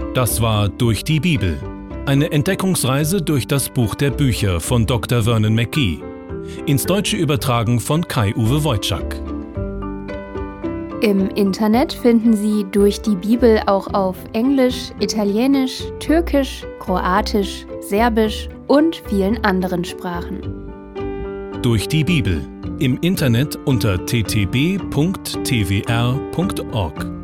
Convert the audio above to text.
Das war Durch die Bibel. Eine Entdeckungsreise durch das Buch der Bücher von Dr. Vernon Mackey. Ins Deutsche übertragen von Kai-Uwe Wojczak. Im Internet finden Sie Durch die Bibel auch auf Englisch, Italienisch, Türkisch, Kroatisch, Serbisch und vielen anderen Sprachen. Durch die Bibel. Im Internet unter ttb.twr.org.